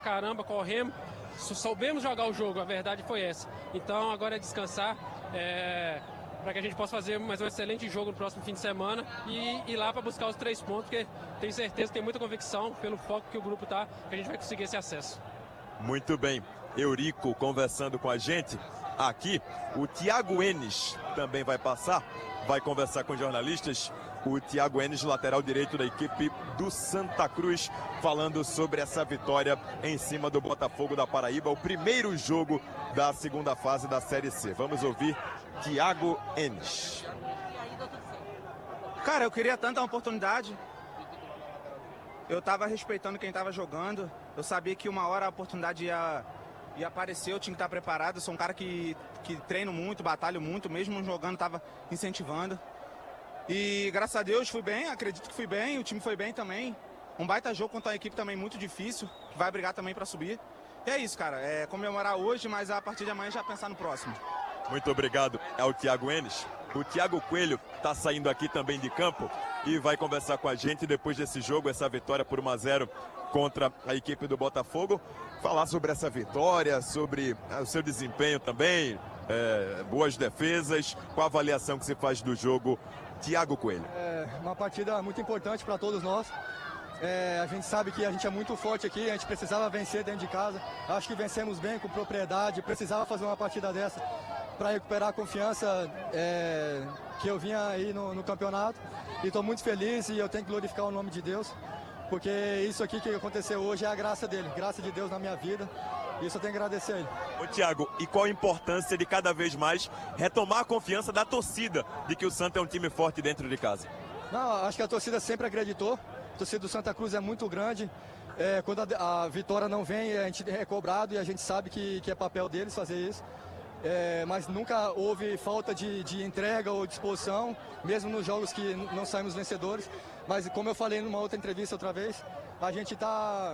caramba, corremos, soubemos jogar o jogo, a verdade foi essa. Então agora é descansar, para que a gente possa fazer mais um excelente jogo no próximo fim de semana e ir lá para buscar os 3 pontos, porque tenho certeza, tenho muita convicção, pelo foco que o grupo está, que a gente vai conseguir esse acesso. Muito bem, Eurico conversando com a gente. Aqui, o Thiago Enes também vai passar, vai conversar com jornalistas. O Thiago Enes, lateral direito da equipe do Santa Cruz, falando sobre essa vitória em cima do Botafogo da Paraíba, o primeiro jogo da segunda fase da Série C. Vamos ouvir Thiago Enes. Cara, eu queria tanta oportunidade. Eu estava respeitando quem estava jogando. Eu sabia que uma hora a oportunidade ia aparecer, eu tinha que estar preparado. Eu sou um cara que treino muito, batalho muito, mesmo jogando, estava incentivando. E graças a Deus fui bem, acredito que fui bem, o time foi bem também. Um baita jogo contra uma equipe também muito difícil, que vai brigar também para subir. E é isso, cara, é comemorar hoje, mas a partir de amanhã já pensar no próximo. Muito obrigado ao Thiago Enes. O Thiago Coelho está saindo aqui também de campo e vai conversar com a gente depois desse jogo, essa vitória por 1-0 contra a equipe do Botafogo. Falar sobre essa vitória, sobre o seu desempenho também, boas defesas, qual a avaliação que você faz do jogo, Thiago Coelho? É uma partida muito importante para todos nós. A gente sabe que a gente é muito forte aqui, a gente precisava vencer dentro de casa. Acho que vencemos bem, com propriedade, precisava fazer uma partida dessa para recuperar a confiança que eu vinha aí no campeonato. E estou muito feliz e eu tenho que glorificar o nome de Deus, porque isso aqui que aconteceu hoje é a graça dele, graça de Deus na minha vida. Isso eu tenho que agradecer a ele. Ô Thiago, e qual a importância de cada vez mais retomar a confiança da torcida de que o Santa é um time forte dentro de casa? Não, acho que a torcida sempre acreditou. A torcida do Santa Cruz é muito grande. Quando a vitória não vem, a gente é cobrado e a gente sabe que é papel deles fazer isso. Mas nunca houve falta de entrega ou disposição, mesmo nos jogos que não saímos vencedores. Mas como eu falei numa outra entrevista outra vez, a gente está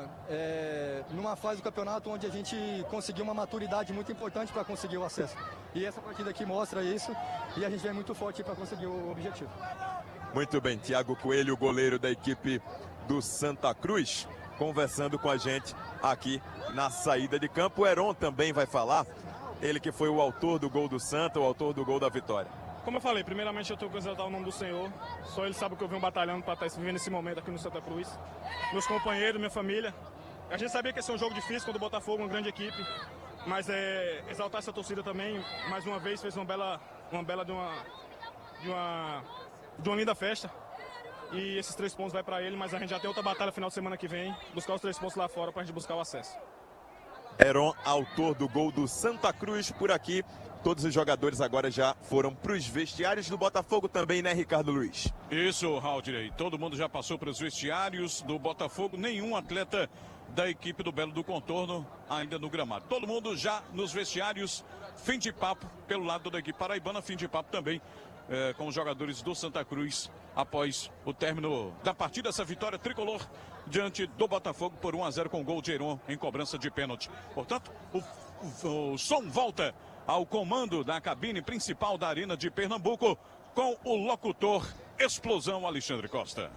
numa fase do campeonato onde a gente conseguiu uma maturidade muito importante para conseguir o acesso. E essa partida aqui mostra isso e a gente vem muito forte para conseguir o objetivo. Muito bem, Thiago Coelho, goleiro da equipe do Santa Cruz, conversando com a gente aqui na saída de campo. O Heron também vai falar, ele que foi o autor do gol do Santa, o autor do gol da vitória. Como eu falei, primeiramente eu tenho que exaltar o nome do Senhor. Só Ele sabe o que eu venho batalhando para estar vivendo esse momento aqui no Santa Cruz. Meus companheiros, minha família. A gente sabia que esse é um jogo difícil contra o Botafogo, uma grande equipe. Mas exaltar essa torcida também, mais uma vez, fez uma bela de uma linda festa. E esses 3 pontos vai para ele, mas a gente já tem outra batalha final de semana que vem. Buscar os 3 pontos lá fora para a gente buscar o acesso. Heron, autor do gol do Santa Cruz por aqui. Todos os jogadores agora já foram para os vestiários do Botafogo também, né, Ricardo Luiz? Isso, Haldney. Todo mundo já passou para os vestiários do Botafogo. Nenhum atleta da equipe do Belo do Contorno ainda no gramado. Todo mundo já nos vestiários. Fim de papo pelo lado da equipe paraibana. Fim de papo também com os jogadores do Santa Cruz após o término da partida. Essa vitória tricolor diante do Botafogo por 1-0 com gol de Heron em cobrança de pênalti. Portanto, o som volta ao comando da cabine principal da Arena de Pernambuco com o locutor Explosão Alexandre Costa.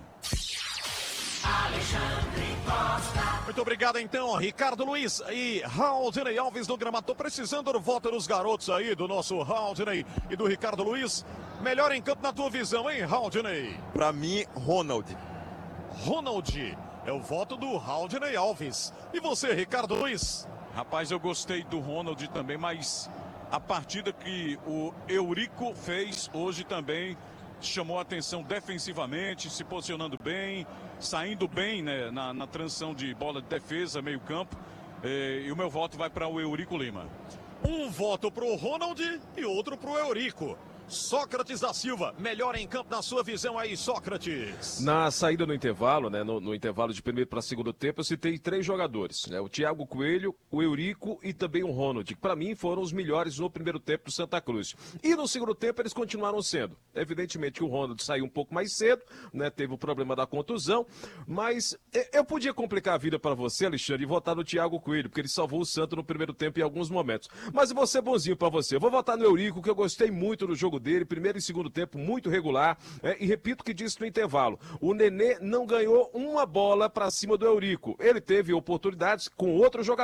Alexandre Costa. Muito obrigado então, Ricardo Luiz e Haldney Alves no gramado. Tô precisando do voto dos garotos aí, do nosso Haldney e do Ricardo Luiz. Melhor em campo na tua visão, hein, Haldney? Pra mim, Ronald. Ronald é o voto do Haldney Alves. E você, Ricardo Luiz? Rapaz, eu gostei do Ronald também, mas a partida que o Eurico fez hoje também chamou a atenção defensivamente, se posicionando bem, saindo bem, né, na transição de bola de defesa, meio campo. E o meu voto vai para o Eurico Lima. Um voto para o Ronald e outro para o Eurico. Sócrates da Silva, melhor em campo na sua visão aí, Sócrates. Na saída no intervalo, né, no intervalo de primeiro para segundo tempo, eu citei 3 jogadores, né, o Thiago Coelho, o Eurico e também o Ronald, que para mim foram os melhores no primeiro tempo do Santa Cruz. E no segundo tempo eles continuaram sendo. Evidentemente que o Ronald saiu um pouco mais cedo, né, teve o problema da contusão, mas eu podia complicar a vida para você, Alexandre, e votar no Thiago Coelho, porque ele salvou o Santa no primeiro tempo em alguns momentos. Mas eu vou ser bonzinho para você, eu vou votar no Eurico, que eu gostei muito do jogo dele, primeiro e segundo tempo muito regular, e repito o que disse no intervalo, o Nenê não ganhou uma bola para cima do Eurico, ele teve oportunidades com outro jogador.